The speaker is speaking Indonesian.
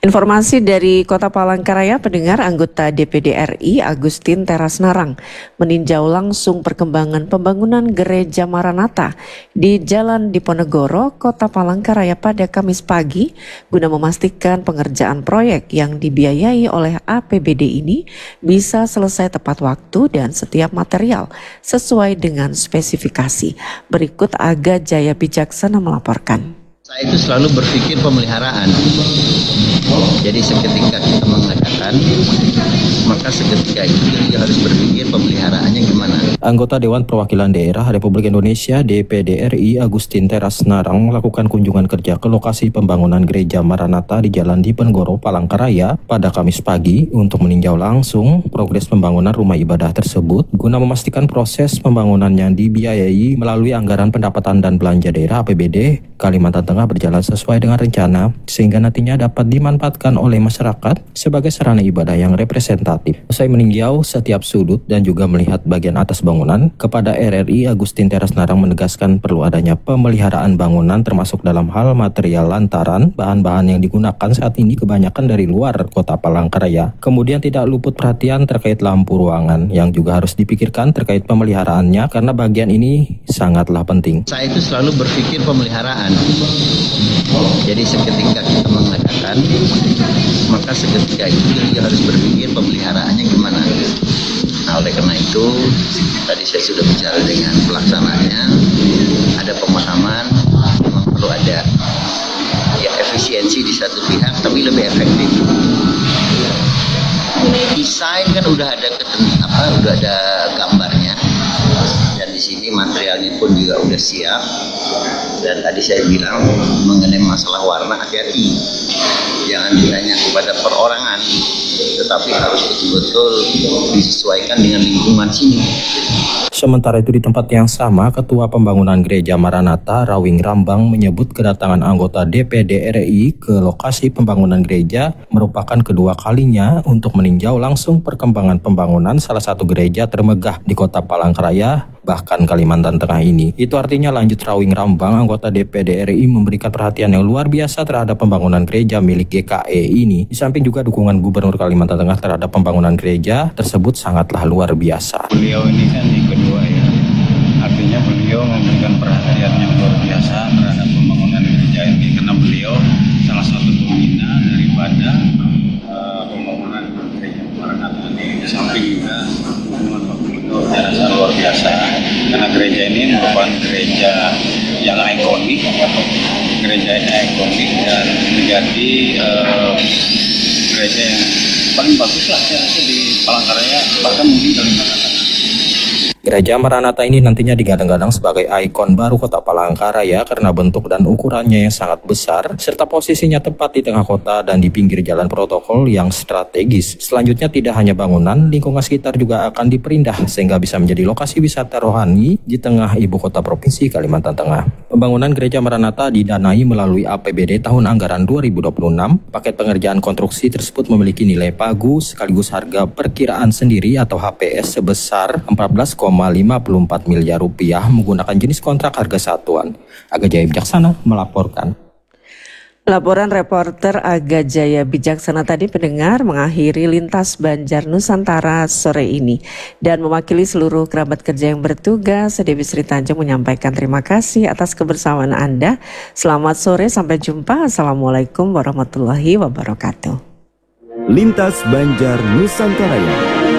Informasi dari Kota Palangkaraya, pendengar, anggota DPD RI Agustin Terasnarang meninjau langsung perkembangan pembangunan Gereja Maranatha di Jalan Diponegoro, Kota Palangkaraya pada Kamis pagi guna memastikan pengerjaan proyek yang dibiayai oleh APBD ini bisa selesai tepat waktu dan setiap material sesuai dengan spesifikasi. Berikut Aga Jaya Bijaksana melaporkan. Saya itu selalu berpikir pemeliharaan. Jadi seketika kita mengadakan, maka seketika itu kita harus berpikir pemeliharaannya gimana. Anggota Dewan Perwakilan Daerah Republik Indonesia DPD RI Agustin Terasnarang melakukan kunjungan kerja ke lokasi pembangunan Gereja Maranatha di Jalan Diponegoro, Palangkaraya pada Kamis pagi untuk meninjau langsung progres pembangunan rumah ibadah tersebut guna memastikan proses pembangunan yang dibiayai melalui anggaran pendapatan dan belanja daerah APBD Kalimantan Tengah berjalan sesuai dengan rencana sehingga nantinya dapat dimanfaatkan oleh masyarakat sebagai sarana ibadah yang representatif. Usai meninjau setiap sudut dan juga melihat bagian atas bangunan, kepada RRI Agustin Terasnarang menegaskan perlu adanya pemeliharaan bangunan termasuk dalam hal material lantaran bahan-bahan yang digunakan saat ini kebanyakan dari luar Kota Palangkaraya. Kemudian tidak luput perhatian terkait lampu ruangan yang juga harus dipikirkan terkait pemeliharaannya karena bagian ini sangatlah penting. Saya itu selalu berpikir pemeliharaan. Jadi seketika kita mengadakan, maka seketika itu kita harus berpikir pemeliharaannya gimana. Nah, oleh karena itu tadi saya sudah bicara dengan pelaksananya, ada pemahaman memang perlu ada ya efisiensi di satu pihak tapi lebih efektif. Desain kan udah ada gambarnya, dan di sini materialnya pun juga udah siap. Dan tadi saya bilang mengenai masalah warna, hati-hati, jangan ditanya kepada perorangan, tetapi harus betul-betul disesuaikan dengan lingkungan sini. Sementara itu di tempat yang sama, Ketua Pembangunan Gereja Maranatha Rawing Rambang menyebut kedatangan anggota DPD RI ke lokasi pembangunan gereja merupakan kedua kalinya untuk meninjau langsung perkembangan pembangunan salah satu gereja termegah di Kota Palangkaraya, bahkan Kalimantan Tengah ini. Itu artinya, lanjut Rawing Rambang, anggota DPD RI memberikan perhatian yang luar biasa terhadap pembangunan gereja milik GKE ini. Di samping juga dukungan Gubernur Kalimantan Tengah terhadap pembangunan gereja tersebut sangatlah luar biasa. Beliau ini kan yang kedua ya, artinya beliau memberikan perhatian yang luar biasa terhadap pembangunan gereja ini karena beliau salah satu pembina daripada pembangunan gereja Maranatha ini. Di samping juga dukungan Pak Gubernur saya rasa luar biasa karena gereja ini merupakan gereja yang ikonik, dan menjadi gereja yang paling bagus lah saya rasa di Palangkaraya, bahkan mungkin Kalimantan Tengah. Gereja Maranatha ini nantinya digadang-gadang sebagai ikon baru Kota Palangkaraya karena bentuk dan ukurannya yang sangat besar, serta posisinya tepat di tengah kota dan di pinggir jalan protokol yang strategis. Selanjutnya tidak hanya bangunan, lingkungan sekitar juga akan diperindah sehingga bisa menjadi lokasi wisata rohani di tengah ibu kota provinsi Kalimantan Tengah. Pembangunan Gereja Maranatha didanai melalui APBD tahun anggaran 2026. Paket pengerjaan konstruksi tersebut memiliki nilai pagu sekaligus harga perkiraan sendiri atau HPS sebesar 14,54 miliar rupiah menggunakan jenis kontrak harga satuan. Aga Jaya Bijaksana melaporkan. Laporan reporter Aga Jaya Bijaksana tadi, pendengar, mengakhiri Lintas Banjar Nusantara sore ini. Dan mewakili seluruh kerabat kerja yang bertugas, Dewi Sri Tanjung menyampaikan terima kasih atas kebersamaan Anda. Selamat sore, sampai jumpa. Assalamualaikum warahmatullahi wabarakatuh. Lintas Banjar Nusantara.